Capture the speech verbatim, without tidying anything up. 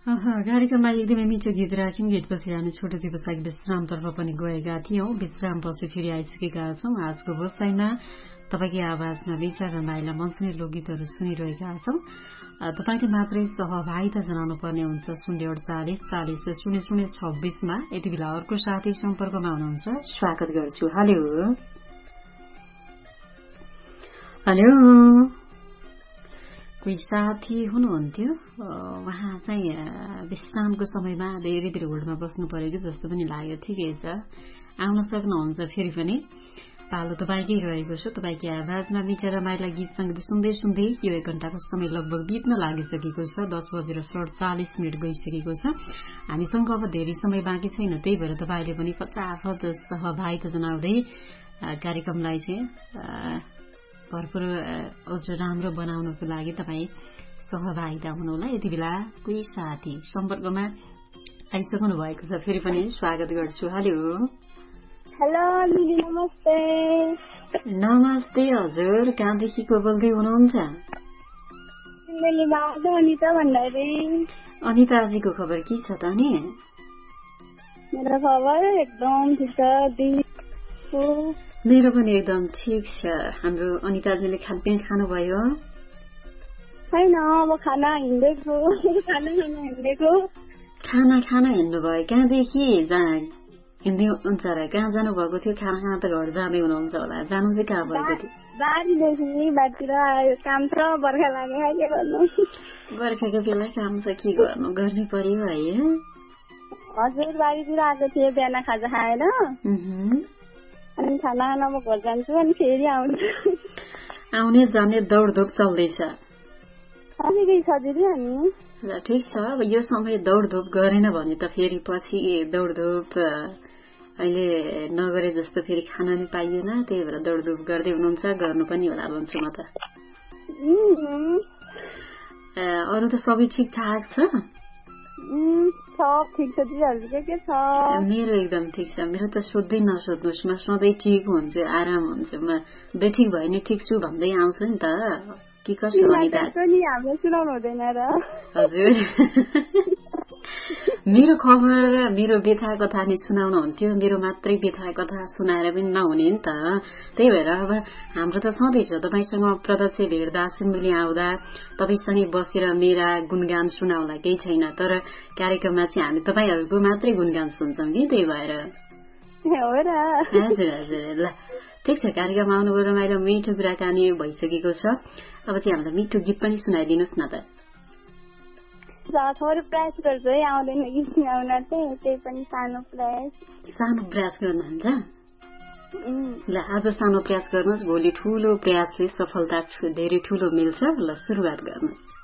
कार्यक्रममा एकदमै मिठो गीत राख्यौं। गीतपछि हामी छोटो दिवसायिक विश्रामतर्फ पनि गएका थियौं। विश्रामपछि फेरि आइसकेका छौं। आजको बसाइमा तपाईकै आवाजमा विचार र माइला मनसुने लोकगीतहरू सुनिरहेका छौं। तपाईले मात्रै सहभागिता जनाउनु पर्ने हुन्छ शून्य अडचालिस चालिस शून्य शून्य छब्बीसमा। यति बेला अर्को साथी सम्पर्कमा हुनुहुन्छ, स्वागत गर्छु। हेलो हेलो कोही साथी हुनुहुन्थ्यो, उहाँ चाहिँ विश्रामको समयमा धेरै धेरै होल्डमा बस्नु परेको जस्तो पनि लाग्यो। ठिकै छ, आउन सक्नुहुन्छ फेरि पनि। पालो तपाईँकै रहेको छ। तपाईँकै आवाजमा मिठा माइला गीत सङ्गीत सुन्दै सुन्दै यो एक घण्टाको समय लगभग बित्न लागिसकेको छ। दस बजेर सडचालिस मिनट गइसकेको छ। हामीसँग अब धेरै समय बाँकी छैन, त्यही भएर तपाईँले पनि फटाफट सहभागिता जनाउँदै कार्यक्रमलाई चाहिँ भरपुर अझ राम्रो बनाउनको लागि तपाईँ सहभागिता हुनुहोला। यति बेला कोही साथी सम्पर्कमा आइसक्नु भएको छ, फेरि पनि स्वागत गर्छु। हेलो हेलो दिदी, नमस्ते। नमस्ते हजुर, कहाँदेखि को बोल्दै हुनुहुन्छ? अनिता भण्डारी। अनिताजीको खबर के छ त नि? मेरो खबर एकदम ठिक छ। मेरो पनि एकदम ठिक छ। हाम्रो अनिताजीले खानपिन खानुभयो? छैन, अब खाना हिँडेको खाना खाना हिँडेको खाना खाना हिँड्नुभयो। कहाँदेखि जहाँ हिँड्दै हुन्छ र? कहाँ जानुभएको थियो? खाना खाना त घर जाँदै हुनुहुन्छ होला। जानु चाहिँ कहाँ भएको थियो? बारीदेखि बाटोतिर काम छ, बर्खा लाग्यो, के गर्नु। बर्खाको बेला काम छ, के गर्नु, गर्नै पर्यो है। हजुर, बारीतिर आएको थिएँ बिहान खाजा खाएर। अनि खाना खाना म घर जान्छु, अनि फेरि आउँछु। आउने जाने दौडधुप चल्दैछ। अलिकति छ दिदी। अनि ल ठिक छ। अब यो समय दौडधुप गरेन भने त फेरि पछि दौडधुप अहिले नगरे जस्तो फेरि खान नि पाइएन। त्यही भएर दौडधुप गर्दै हुनुहुन्छ, गर्नु पनि होला भन्छु म त। अरू त सबै ठिकठाक छ? सब ठिक छ दिदीहरु, के के छ? मेरो एकदम ठिक छ। मेरो त सोध्दै नसोध्नुहोस्, म सधैँ ठिक हुन्छु, आराम हुन्छु। म बेठिक भयो नि ठिक छु भन्दै आउँछु नि त। के कसो अनिता? हाम्रो सुनाउनु हुँदैन र? हजुर, मेरो खबर मेरो व्यथा कथा नि सुनाउनु हुन्थ्यो। मेरो मात्रै व्यथा कथा सुनाएर पनि नहुने नि त। त्यही भएर अब हाम्रो त छँदैछ, तपाईँसँग प्रत्यक्ष भेट्दा सुन्ने आउँदा तपाईँसँगै बसेर मेरा गुणगान सुनाउला केही छैन। तर कार्यक्रममा चाहिँ हामी तपाईँहरूको मात्रै गुणगान सुन्छौँ कि, त्यही भएर। हजुर हजुर, ल ठिक छ। कार्यक्रममा आउनुभयो, रमाइलो मिठो कुराकानी भइसकेको छ। अब चाहिँ हामीलाई मिठो गीत पनि सुनाइदिनुहोस् न त। थोरै प्रयास गर्छु है, आउँदैन गीत सुनाउन चाहिँ, त्यही पनि सानो प्रयास। सानो प्रयास गर्नुहुन्छ? ल आज सानो प्रयास गर्नुहोस्, भोलि ठुलो प्रयासले सफलता धेरै ठुलो मिल्छ। ल सुरुवात गर्नुहोस्।